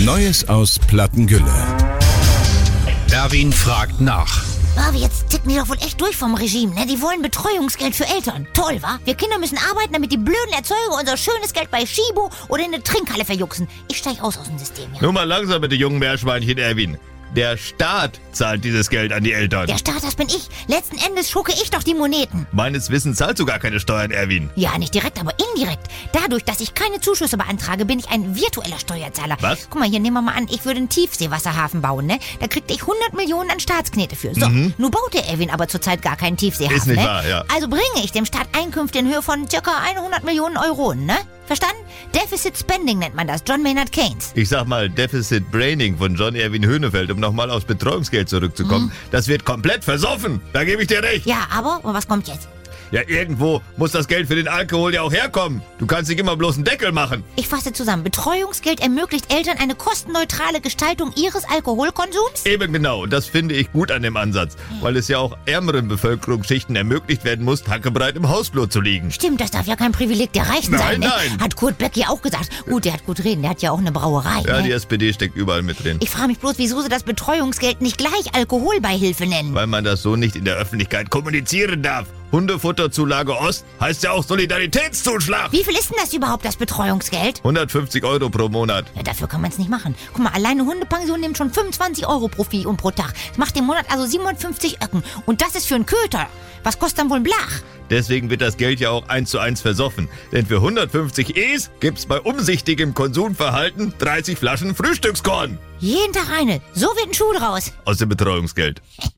Neues aus Plattengülle. Erwin fragt nach. Aber jetzt ticken die doch wohl echt durch vom Regime, ne? Die wollen Betreuungsgeld für Eltern. Toll, wa? Wir Kinder müssen arbeiten, damit die blöden Erzeuger unser schönes Geld bei Schibo oder in eine Trinkhalle verjuxen. Ich steig aus dem System, ja. Nur mal langsam mit den jungen Meerschweinchen, Erwin. Der Staat zahlt dieses Geld an die Eltern. Der Staat, das bin ich. Letzten Endes schucke ich doch die Moneten. Meines Wissens zahlst du gar keine Steuern, Erwin. Ja, nicht direkt, aber indirekt. Dadurch, dass ich keine Zuschüsse beantrage, bin ich ein virtueller Steuerzahler. Was? Guck mal, hier nehmen wir mal an, ich würde einen Tiefseewasserhafen bauen, ne? Da kriegte ich 100 Millionen an Staatsknete für. So, nun baut der Erwin aber zurzeit gar keinen Tiefseehafen, Ist nicht ne? wahr, ja. Also bringe ich dem Staat Einkünfte in Höhe von ca. 100 Millionen Euro, ne? Verstanden? Deficit Spending nennt man das, John Maynard Keynes. Ich sag mal, Deficit Braining von John Erwin Höhnefeld, um nochmal aufs Betreuungsgeld zurückzukommen, das wird komplett versoffen. Da gebe ich dir recht. Ja, aber, und was kommt jetzt? Ja, irgendwo muss das Geld für den Alkohol ja auch herkommen. Du kannst nicht immer bloß einen Deckel machen. Ich fasse zusammen. Betreuungsgeld ermöglicht Eltern eine kostenneutrale Gestaltung ihres Alkoholkonsums? Eben genau, und das finde ich gut an dem Ansatz, weil es ja auch ärmeren Bevölkerungsschichten ermöglicht werden muss, hackebreit im Hausflur zu liegen. Stimmt, das darf ja kein Privileg der Reichen sein, ne? Nein. Hat Kurt Beck ja auch gesagt. Gut, der hat gut reden, der hat ja auch eine Brauerei, Ja, ne? die SPD steckt überall mit drin. Ich frage mich bloß, wieso sie das Betreuungsgeld nicht gleich Alkoholbeihilfe nennen. Weil man das so nicht in der Öffentlichkeit kommunizieren darf. Hundefutterzulage Ost heißt ja auch Solidaritätszuschlag. Wie viel ist denn das überhaupt, das Betreuungsgeld? 150 € pro Monat. Ja, dafür kann man es nicht machen. Guck mal, alleine Hundepension nimmt schon 25 € pro Vieh und pro Tag. Das macht im Monat also 57 Öcken. Und das ist für einen Köter. Was kostet dann wohl ein Blach? Deswegen wird das Geld ja auch 1:1 versoffen. Denn für 150 Es gibt's bei umsichtigem Konsumverhalten 30 Flaschen Frühstückskorn Jeden Tag eine. So wird ein Schuh draus. aus dem Betreuungsgeld.